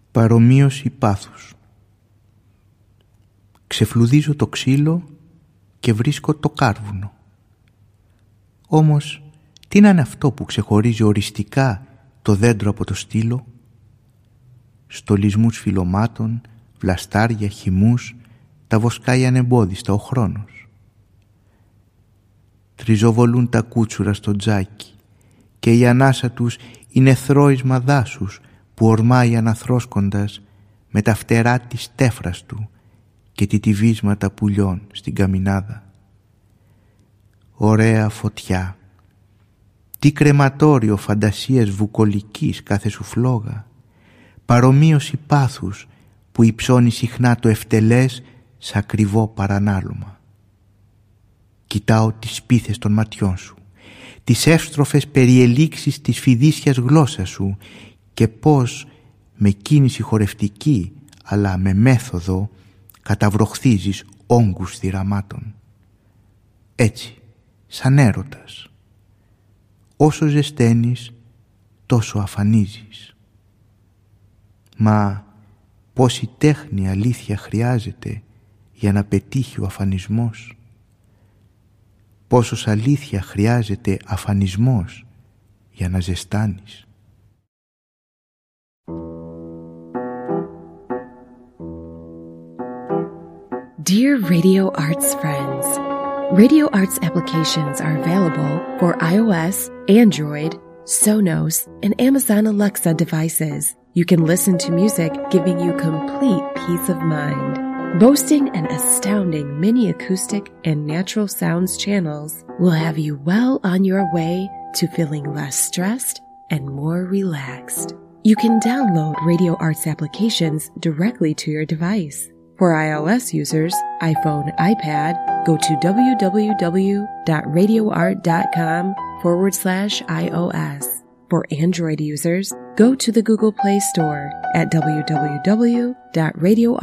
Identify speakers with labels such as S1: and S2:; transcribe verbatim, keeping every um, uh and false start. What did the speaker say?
S1: Παρομοίωση πάθους. Ξεφλουδίζω το ξύλο και βρίσκω το κάρβουνο. Όμως, τι να είναι αυτό που ξεχωρίζει οριστικά το δέντρο από το στήλο? Στολισμούς φυλλωμάτων, βλαστάρια, χυμούς, τα βοσκάει ανεμπόδιστα ο χρόνος. Τριζοβολούν τα κούτσουρα στο τζάκι και η ανάσα τους είναι θρώισμα δάσους που ορμάει αναθρώσκοντας με τα φτερά της τέφρας του και τη τυβίσματα πουλιών στην καμινάδα. Ωραία φωτιά, τι κρεματόριο φαντασίας βουκολικής κάθε σου φλόγα, παρομοίωση πάθους που υψώνει συχνά το ευτελές σ' ακριβό παρανάλωμα. Κοιτάω τις πίθες των ματιών σου, τις εύστροφες περιελήξεις της φιδίσιας γλώσσας σου και πώς με κίνηση χορευτική αλλά με μέθοδο καταβροχθίζεις όγκους θυραμάτων. Έτσι, σαν έρωτας. Όσο ζεσταίνεις, τόσο αφανίζεις. Μα πόση τέχνη αλήθεια χρειάζεται για να πετύχει ο αφανισμός? Πόσος αλήθεια χρειάζεται αφανισμός για να ζεστάνεις?
S2: Dear Radio Arts friends, Radio Arts applications are available for iOS, Android, Sonos, and Amazon Alexa devices. You can listen to music giving you complete peace of mind. Boasting an astounding mini acoustic and natural sounds channels will have you well on your way to feeling less stressed and more relaxed. You can download Radio Arts applications directly to your device. For iOS users, iPhone, iPad, go to www.radioart.com forward slash iOS. For Android users, go to the Google Play Store at www.radioart.com